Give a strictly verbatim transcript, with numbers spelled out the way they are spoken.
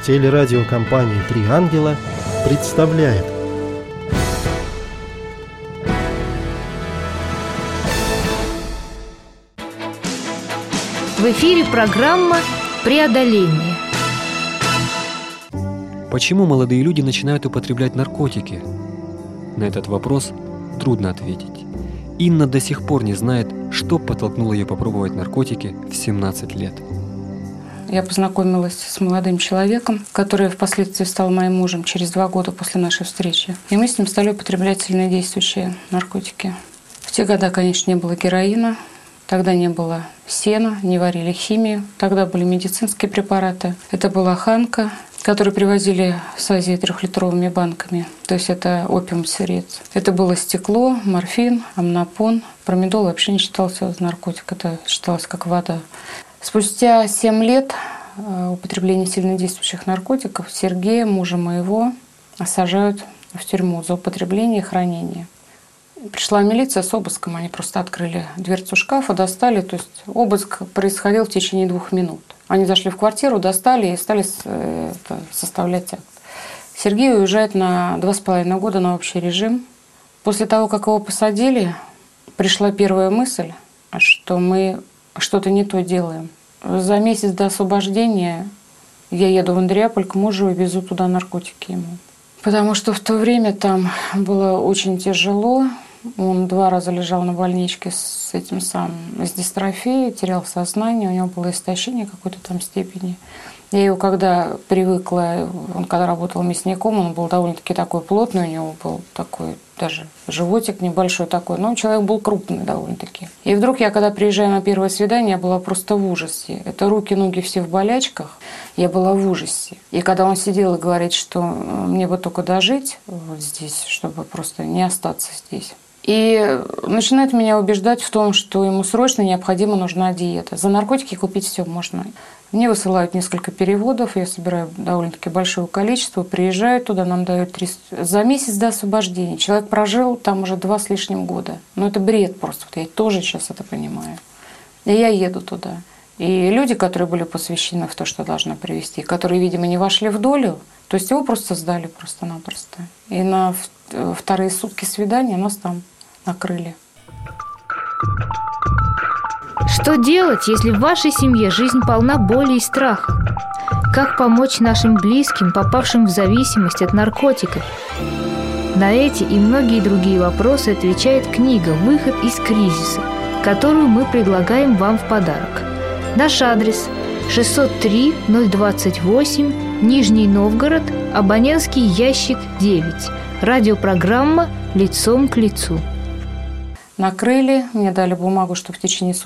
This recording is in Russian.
Телерадиокомпания «Три ангела» представляет. В эфире программа «Преодоление». Почему молодые люди начинают употреблять наркотики? На этот вопрос трудно ответить. Инна до сих пор не знает, что подтолкнуло ее попробовать наркотики в семнадцать лет. Я познакомилась с молодым человеком, который впоследствии стал моим мужем через два года после нашей встречи. И мы с ним стали употреблять сильнодействующие наркотики. В те годы, конечно, не было героина, тогда не было сена, не варили химию, тогда были медицинские препараты. Это была ханка, которую привозили с Азии трехлитровыми банками. То есть это опиум-сырец. Это было стекло, морфин, амнопон. Промедол вообще не считался за наркотик, это считалось как вода. Спустя семь лет употребления сильнодействующих наркотиков Сергея, мужа моего, сажают в тюрьму за употребление и хранение. Пришла милиция с обыском, они просто открыли дверцу шкафа, достали, то есть обыск происходил в течение двух минут. Они зашли в квартиру, достали и стали это, составлять акт. Сергей уезжает на два с половиной года на общий режим. После того, как его посадили, пришла первая мысль, что мы что-то не то делаем. За месяц до освобождения я еду в Андреаполь к мужу и везу туда наркотики ему. Потому что в то время там было очень тяжело. Он два раза лежал на больничке с этим самым, с дистрофией, терял сознание, у него было истощение какой-то там степени. Я его когда привыкла, он когда работал мясником, он был довольно-таки такой плотный, у него был такой даже животик небольшой такой, но человек был крупный довольно-таки. И вдруг я, когда приезжаю на первое свидание, я была просто в ужасе. Это руки, ноги все в болячках, я была в ужасе. И когда он сидел и говорит, что мне бы только дожить вот здесь, чтобы просто не остаться здесь. И начинает меня убеждать в том, что ему срочно необходимо нужна диета. За наркотики купить все можно. Мне высылают несколько переводов, я собираю довольно-таки большое количество, приезжаю туда, нам дают триста... За месяц до освобождения. Человек прожил там уже два с лишним года. Но это бред просто, вот я тоже сейчас это понимаю. И я еду туда. И люди, которые были посвящены в то, что должна привезти, которые, видимо, не вошли в долю, то есть его просто сдали просто-напросто. И на вторые сутки свидания нас там накрыли. Что делать, если в вашей семье жизнь полна боли и страха? Как помочь нашим близким, попавшим в зависимость от наркотиков? На эти и многие другие вопросы отвечает книга «Выход из кризиса», которую мы предлагаем вам в подарок. Наш адрес – шестьсот три ноль двадцать восемь, Нижний Новгород, абонентский ящик девять. Радиопрограмма «Лицом к лицу». Накрыли, мне дали бумагу, что в течение суток